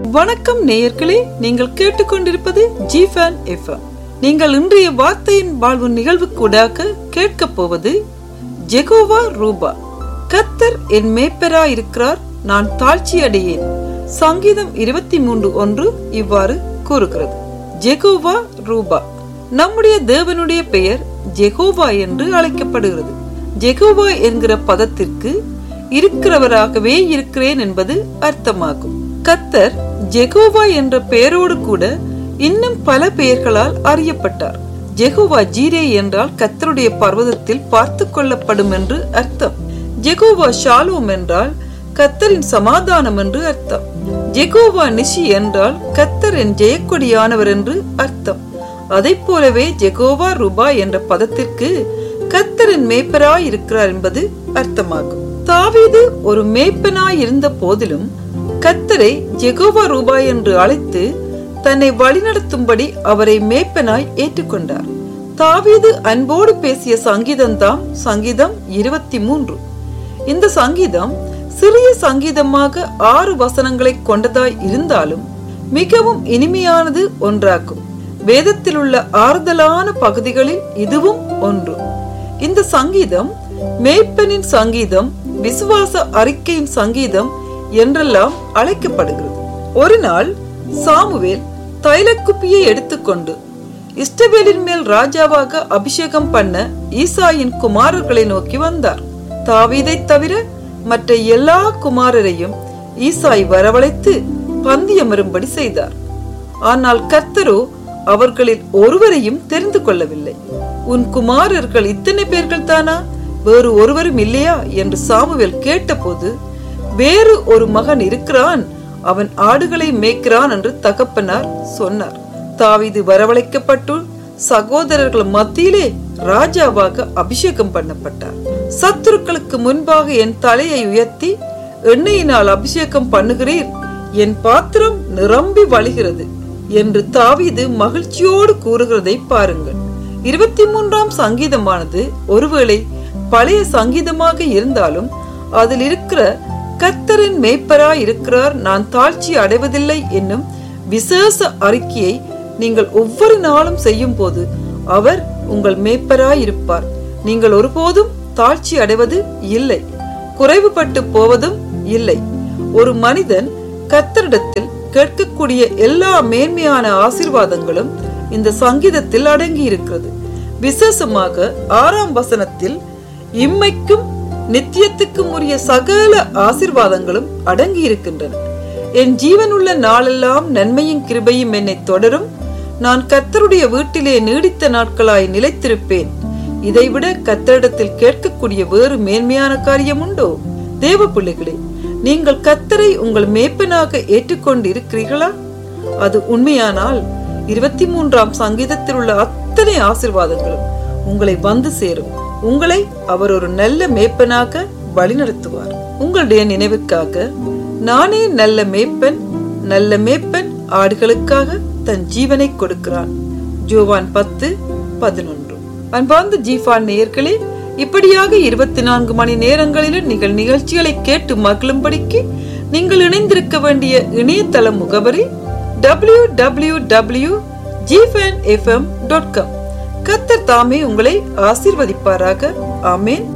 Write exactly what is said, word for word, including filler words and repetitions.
வணக்கம் நேயர்களே, நீங்கள் கேட்டுக்கொண்டிருப்பது ஜிஃபன் எஃப்எம். நீங்கள் இன்றைய வார்த்தையின் வாழ்வு நிகழ்வுக்கூடாக கேட்க போவது ஜெகோவா ரூபா. கர்த்தர் என் மேய்ப்பராய் இருக்கிறார், நான் தாழ்ச்சி அடையேன். சங்கீதம் இருபத்தி மூன்று ஒன்று இவ்வாறு கூறுகிறது. ஜெகோவா ரூபா. நம்முடைய தேவனுடைய பெயர் ஜெகோவா என்று அழைக்கப்படுகிறது. ஜெகோவா என்கிற பதத்திற்கு இருக்கிறவராகவே இருக்கிறேன் என்பது அர்த்தமாகும். கர்த்தர் ஜெகோவா என்ற பெயரோடு கூட இன்னும் பல பெயர்களால் அறியப்பட்டார். ஜெகோவா ஜீரே என்றால் கர்த்தருடைய பர்வதத்தில் பார்த்து கொள்ளப்படும் என்று அர்த்தம். ஜெகோவா ஷாலோம் என்றால் கர்த்தரின் சமாதானம் என்று அர்த்தம். ஜெகோவா நிஷி என்றால் கர்த்தர் என் ஜெயக்கொடியானவர் என்று அர்த்தம். அதை போலவே ஜெகோவா ரூபா என்ற பதத்திற்கு கர்த்தரின் மேய்ப்பராய் இருக்கிறார் என்பது அர்த்தமாகும். தாவீது ஒரு மேய்ப்பனாய் இருந்த போதிலும் கர்த்தரை ஜெகோவா ரூபா என்று அழைத்து தன்னை வழிநடத்தும்படி அவரை மேய்ப்பனாய் ஏற்றுக்கொண்டார். தாவீது அன்போடு பேசிய சங்கீதம் தான் சங்கீதம் இருபத்தி மூன்று. இந்த சங்கீதம் சிறிய சங்கீதமாக ஆறு வசனங்களை கொண்டதாய் இருந்தாலும் மிகவும் இனிமையானது ஒன்றாகும். வேதத்தில் உள்ள ஆறுதலான பகுதிகளில் இதுவும் ஒன்று. இந்த சங்கீதம் மேய்ப்பனின் சங்கீதம், விசுவாச அறிக்கையின் சங்கீதம் என்றெல்லாம் அழைக்கப்படுகிறது. ஒரு நாள் சாமுவேல் தைலக்குப்பியை எடுத்துக்கொண்டு இஸ்ரவேலின் மேல் ராஜாவாக அபிஷேகம் பண்ண ஈசாயின் குமாரர்களை நோக்கி வந்தார். தாவீதை தவிர மற்ற எல்லா குமாரரையும் ஈசாய் வரவழைத்து பந்தியமரும்படி செய்தார். ஆனால் கர்த்தரோ அவர்களில் ஒருவரையும் தெரிந்து கொள்ளவில்லை. உன் குமாரர்கள் இத்தனை பேர்கள் தானா, வேறு ஒருவரும் இல்லையா என்று சாமுவேல் கேட்டபோது, வேறு ஒரு மகன் இருக்கிறான், அவன் ஆடுகளை மேய்க்கிறான் என்று தகப்பனார் சொன்னார். தாவீது வரவழைக்கப்பட்டு சகோதரர்கள் மத்தியிலே ராஜாவாக அபிஷேகம் பண்ணப்பட்டார். சத்துருக்களுக்கு முன்பாக என் தலையை உயர்த்தி எண்ணெயினால் அபிஷேகம் பண்ணுகிறீர், என் பாத்திரம் நிரம்பி வழிகிறது என்று தாவீது மகிழ்ச்சியோடு கூறுகிறதை பாருங்கள். இருபத்தி மூன்றாம் சங்கீதமானது ஒருவேளை பழைய சங்கீதமாக இருந்தாலும் அதில் இருக்கிற கர்த்தரின் மேய்ப்பராய் இருக்கிறார், நான் தாழ்ச்சி அடைவதில்லை என்னும் விசேஷ அறிக்கையை நீங்கள் ஒவ்வொரு நாளும் செய்யும் போது அவர் உங்கள் மேய்ப்பராய் இருப்பார். நீங்கள் ஒருபோதும் தாழ்ச்சி அடைவது இல்லை, குறைவுபட்டு போவதும் இல்லை. ஒரு மனிதன் கர்த்தரிடத்தில் கேட்கக்கூடிய எல்லா மேன்மையான ஆசீர்வாதங்களும் இந்த சங்கீதத்தில் அடங்கி இருக்கிறது. விசேஷமாக ஆறாம் வசனத்தில் இம்மைக்கும் நித்தியத்துக்கும் உரிய சகல ஆசீர்வாதங்களும் அடங்கி இருக்கின்றன. என் ஜீவனுள்ள நாளெல்லாம் நன்மையும் கிருபையும் என்னை தொடரும், நான் கர்த்தருடைய வீட்டிலே நீடித்த நாட்களாய் நிலைத்திருப்பேன். இதைவிட கர்த்தரிடத்தில் கேட்கக்கூடிய வேறு மேன்மையான காரியம் உண்டோ? தேவ பிள்ளைகளே, நீங்கள் கர்த்தரை உங்கள் மேய்ப்பனாக ஏற்றுக்கொண்டு இருக்கிறீர்களா? அது உண்மையானால் இருபத்தி மூன்றாம் சங்கீதத்தில் உள்ள அத்தனை ஆசீர்வாதங்களும் உங்களை வந்து சேரும். உங்களை அவர் ஒரு நல்ல மேய்ப்பனாக வழிநடத்துவார். உங்களுடைய நினைவுக்காக, நானே நல்ல மேய்ப்பன், நல்ல மேய்ப்பன் ஆடுகளுக்காக தன் ஜீவனை கொடுக்கிறான். ஜோவான் பத்து பதினொன்று. அன்பார்ந்த ஜீஃபான் நேயர்களே, இப்படியாக இருபத்தி நான்கு மணி நேரங்களிலும் நீங்கள் நிகழ்ச்சிகளை கேட்டு மகிழும்படிக்கு நீங்கள் இணைந்திருக்க வேண்டிய இணையதள முகவரி W W W dot ஜிஃபன் F M dot com. கர்த்தர் தாமே உங்களை ஆசீர்வதிப்பாராக. ஆமேன்.